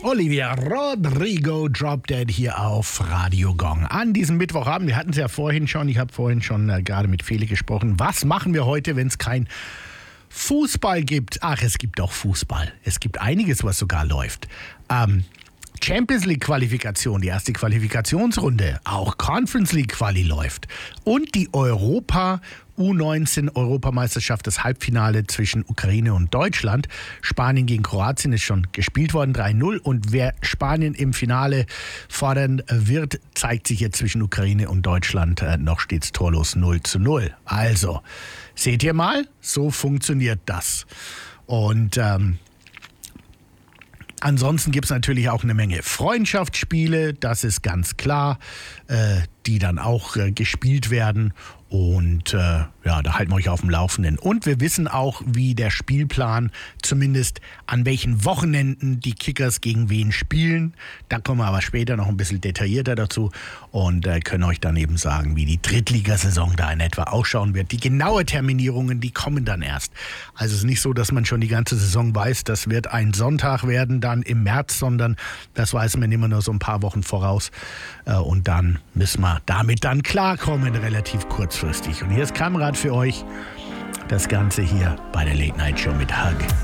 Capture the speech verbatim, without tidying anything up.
Olivia Rodrigo, Drop Dead hier auf Radio Gong. An diesem Mittwochabend, wir hatten es ja vorhin schon, ich habe vorhin schon äh, gerade mit Feli gesprochen. Was machen wir heute, wenn es kein Fußball gibt? Ach, es gibt auch Fußball. Es gibt einiges, was sogar läuft. Ähm, Champions League Qualifikation, die erste Qualifikationsrunde, auch Conference League Quali läuft. Und die Europa U neunzehn Europameisterschaft, das Halbfinale zwischen Ukraine und Deutschland. Spanien gegen Kroatien ist schon gespielt worden, drei null. Und wer Spanien im Finale fordern wird, zeigt sich jetzt zwischen Ukraine und Deutschland. Noch steht's torlos null zu null. Also, seht ihr mal, so funktioniert das. Und ähm, ansonsten gibt es natürlich auch eine Menge Freundschaftsspiele, das ist ganz klar, äh, die dann auch äh, gespielt werden. Und äh, ja, da halten wir euch auf dem Laufenden. Und wir wissen auch, wie der Spielplan, zumindest an welchen Wochenenden die Kickers gegen wen spielen. Da kommen wir aber später noch ein bisschen detaillierter dazu und äh, können euch dann eben sagen, wie die Drittligasaison da in etwa ausschauen wird. Die genaue Terminierungen, die kommen dann erst. Also es ist nicht so, dass man schon die ganze Saison weiß, das wird ein Sonntag werden dann im März, sondern das weiß man immer nur so ein paar Wochen voraus. Äh, und dann müssen wir damit dann klarkommen, relativ kurzfristig. Und hier ist Kamerad für euch. Das Ganze hier bei der Late Night Show mit Hug.